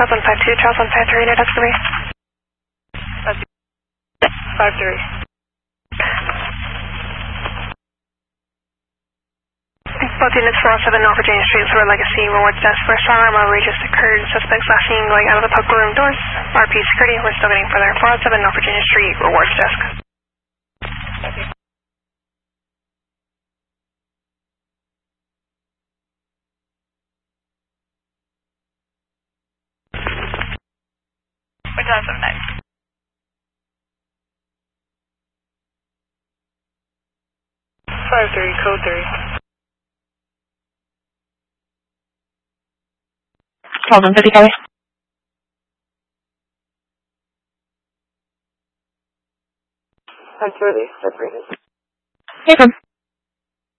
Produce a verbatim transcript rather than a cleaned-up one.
Charles one five two, Charles one five three, no, that's three. five three. Both units four oh seven North Virginia Street, Sort Legacy, rewards desk for firearm robbery just occurred. Suspects last seen going out of the poker room doors. R P security, we're still getting further. four oh seven North Virginia Street, rewards desk. Which house am next? five three, code three. Charles one fifty-five. That's really separate. Hey, from.